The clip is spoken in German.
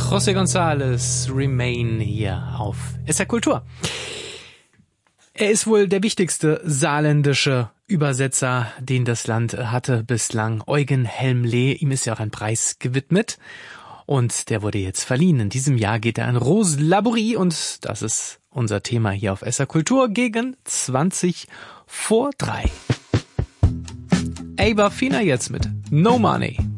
José González, Remain hier auf SR Kultur. Er ist wohl der wichtigste saarländische Übersetzer, den das Land hatte bislang. Eugen Helmle, ihm ist ja auch ein Preis gewidmet. Und der wurde jetzt verliehen. In diesem Jahr geht er an Rose Laborie und das ist unser Thema hier auf SR Kultur gegen 20 vor 3. Ava Fina jetzt mit No Money.